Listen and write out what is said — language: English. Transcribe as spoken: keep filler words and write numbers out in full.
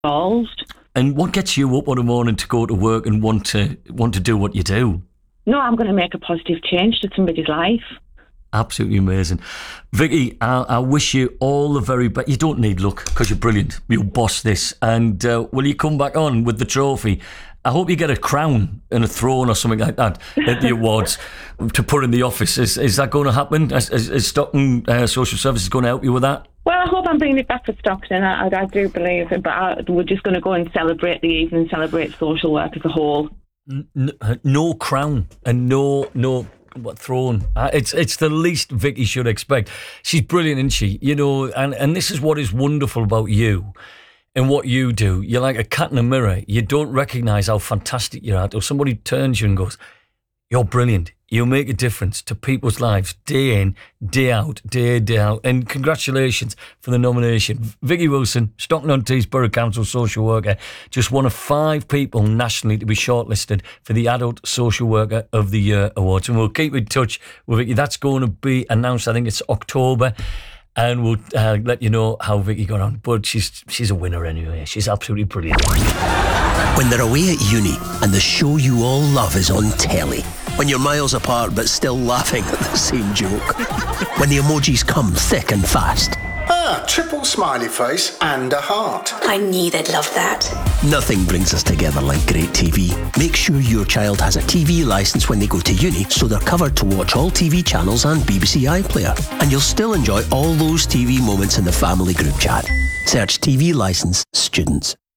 involved. And what gets you up on a morning to go to work and want to want to do what you do? No, I'm going to make a positive change to somebody's life. Absolutely amazing. Vicky, I, I wish you all the very best. You don't need luck because you're brilliant. You'll boss this. And uh, will you come back on with the trophy? I hope you get a crown and a throne or something like that at the awards to put in the office. Is is that going to happen? Is, is, is Stockton uh, Social Services going to help you with that? Well, I hope I'm bringing it back for Stockton. I, I, I do believe it, but I, we're just going to go and celebrate the evening, celebrate social work as a whole. No, no crown and no no what throne. Uh, it's it's the least Vicky should expect. She's brilliant, isn't she? You know, and, and this is what is wonderful about you and what you do. You're like a cat in a mirror. You don't recognise how fantastic you are until somebody turns you and goes, "You're brilliant. You make a difference to people's lives day in, day out, day in, day out." And congratulations for the nomination. Vicky Wilson, Stockton-on-Tees Borough Council social worker, just one of five people nationally to be shortlisted for the Adult Social Worker of the Year Awards. And we'll keep in touch with Vicky. That's going to be announced, I think it's October. And we'll uh, let you know how Vicky got on. But she's she's a winner anyway. She's absolutely brilliant. When they're away at uni and the show you all love is on telly. When you're miles apart but still laughing at the same joke. When the emojis come thick and fast. Ah, triple smiley face and a heart. I knew they'd love that. Nothing brings us together like great T V. Make sure your child has a T V licence when they go to uni so they're covered to watch all T V channels and B B C iPlayer. And you'll still enjoy all those T V moments in the family group chat. Search T V licence students.